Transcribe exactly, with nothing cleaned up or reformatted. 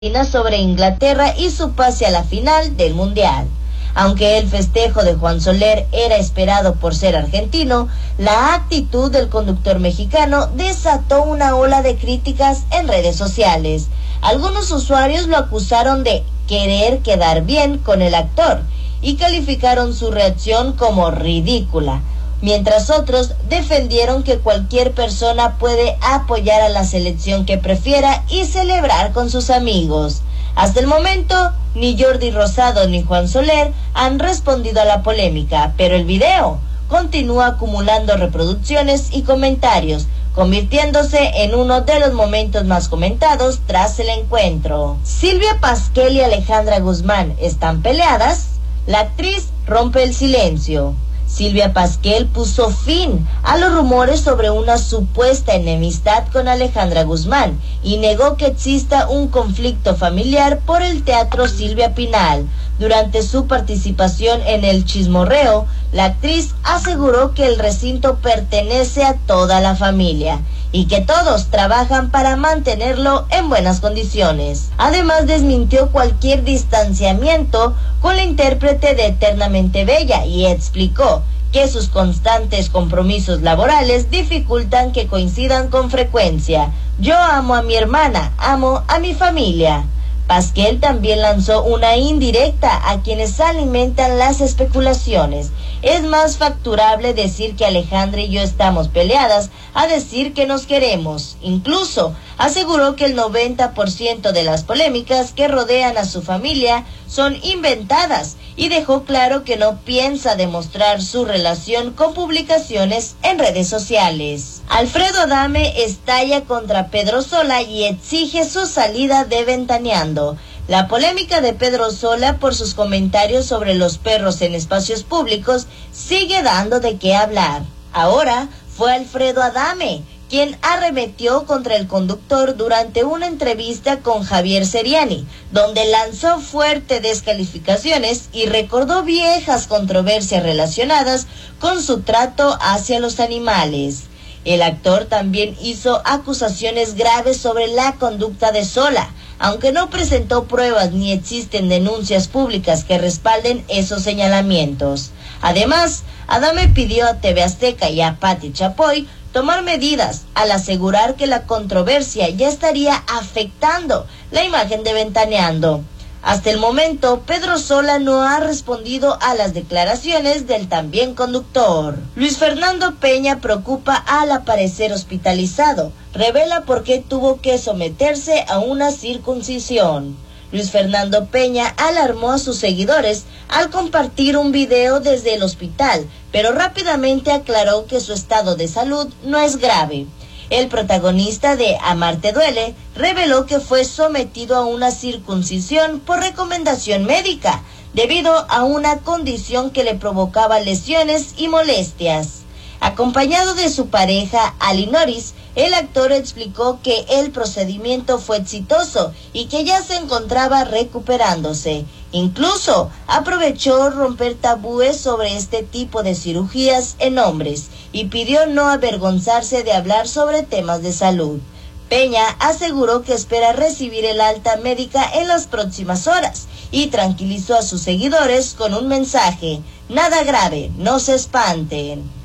sobre Inglaterra y su pase a la final del Mundial. Aunque el festejo de Juan Soler era esperado por ser argentino, la actitud del conductor mexicano desató una ola de críticas en redes sociales. Algunos usuarios lo acusaron de querer quedar bien con el actor y calificaron su reacción como ridícula, mientras otros defendieron que cualquier persona puede apoyar a la selección que prefiera y celebrar con sus amigos. Hasta el momento, ni Jordi Rosado ni Juan Soler han respondido a la polémica, pero el video continúa acumulando reproducciones y comentarios, convirtiéndose en uno de los momentos más comentados tras el encuentro. Silvia Pasquel y Alejandra Guzmán están peleadas. La actriz rompe el silencio. Silvia Pasquel puso fin a los rumores sobre una supuesta enemistad con Alejandra Guzmán y negó que exista un conflicto familiar por el Teatro Silvia Pinal. Durante su participación en el chismorreo, la actriz aseguró que el recinto pertenece a toda la familia y que todos trabajan para mantenerlo en buenas condiciones. Además, desmintió cualquier distanciamiento con la intérprete de Eternamente Bella y explicó que sus constantes compromisos laborales dificultan que coincidan con frecuencia. Yo amo a mi hermana, amo a mi familia. Pasquel también lanzó una indirecta a quienes alimentan las especulaciones. Es más facturable decir que Alejandra y yo estamos peleadas a decir que nos queremos. Incluso aseguró que el noventa por ciento de las polémicas que rodean a su familia son inventadas y dejó claro que no piensa demostrar su relación con publicaciones en redes sociales. Alfredo Adame estalla contra Pedro Sola y exige su salida de Ventaneando. La polémica de Pedro Sola por sus comentarios sobre los perros en espacios públicos sigue dando de qué hablar. Ahora fue Alfredo Adame quien arremetió contra el conductor durante una entrevista con Javier Seriani, donde lanzó fuertes descalificaciones y recordó viejas controversias relacionadas con su trato hacia los animales. El actor también hizo acusaciones graves sobre la conducta de Sola, aunque no presentó pruebas ni existen denuncias públicas que respalden esos señalamientos. Además, Adame pidió a T V Azteca y a Pati Chapoy tomar medidas al asegurar que la controversia ya estaría afectando la imagen de Ventaneando. Hasta el momento, Pedro Sola no ha respondido a las declaraciones del también conductor. Luis Fernando Peña preocupa al aparecer hospitalizado. Revela por qué tuvo que someterse a una circuncisión. Luis Fernando Peña alarmó a sus seguidores al compartir un video desde el hospital, pero rápidamente aclaró que su estado de salud no es grave. El protagonista de Amarte Duele reveló que fue sometido a una circuncisión por recomendación médica, debido a una condición que le provocaba lesiones y molestias. Acompañado de su pareja, Ali Norris, el actor explicó que el procedimiento fue exitoso y que ya se encontraba recuperándose. Incluso aprovechó romper tabúes sobre este tipo de cirugías en hombres y pidió no avergonzarse de hablar sobre temas de salud. Peña aseguró que espera recibir el alta médica en las próximas horas y tranquilizó a sus seguidores con un mensaje: nada grave, no se espanten.